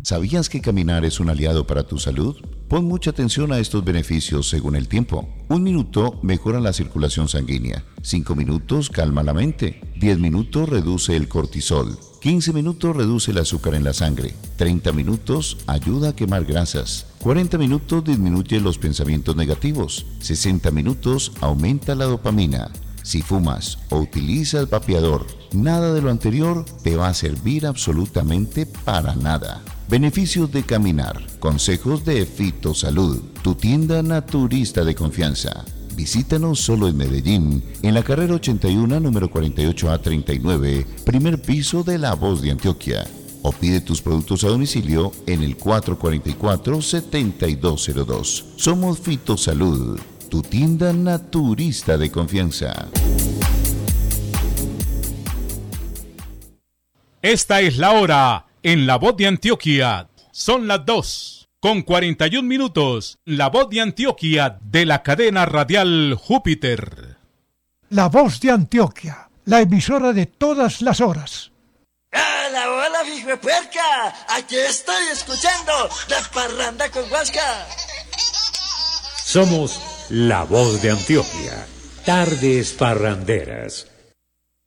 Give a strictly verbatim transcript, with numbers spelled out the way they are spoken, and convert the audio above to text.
¿Sabías que caminar es un aliado para tu salud? Pon mucha atención a estos beneficios según el tiempo. Un minuto mejora la circulación sanguínea. Cinco minutos calma la mente. Diez minutos reduce el cortisol. quince minutos reduce el azúcar en la sangre. treinta minutos ayuda a quemar grasas. cuarenta minutos disminuye los pensamientos negativos. sesenta minutos aumenta la dopamina. Si fumas o utilizas vapeador, nada de lo anterior te va a servir absolutamente para nada. Beneficios de caminar. Consejos de Fitosalud, tu tienda naturista de confianza. Visítanos solo en Medellín, en la carrera ochenta y uno, número cuarenta y ocho A treinta y nueve, primer piso de La Voz de Antioquia. O pide tus productos a domicilio en el cuatro cuatro cuatro, siete dos cero dos. Somos Fitosalud, tu tienda naturista de confianza. Esta es la hora en La Voz de Antioquia. Son las dos con cuarenta y un minutos. La Voz de Antioquia de la cadena radial Júpiter. La Voz de Antioquia, la emisora de todas las horas. ¡Hola, hola, hijo de puerca! Aquí estoy escuchando La Parranda con Huasca. Somos La Voz de Antioquia. Tardes parranderas.